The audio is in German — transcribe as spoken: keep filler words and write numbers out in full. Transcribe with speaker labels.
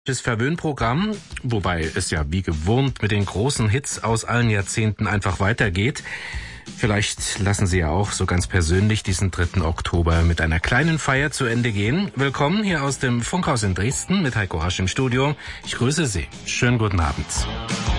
Speaker 1: Verwöhnprogramm, wobei es ja wie gewohnt mit den großen Hits aus allen Jahrzehnten einfach weitergeht. Vielleicht lassen Sie ja auch so ganz persönlich diesen dritten Oktober mit einer kleinen Feier zu Ende gehen. Willkommen hier aus dem Funkhaus in Dresden mit Heiko Hasch im Studio. Ich grüße Sie. Schönen guten Abend.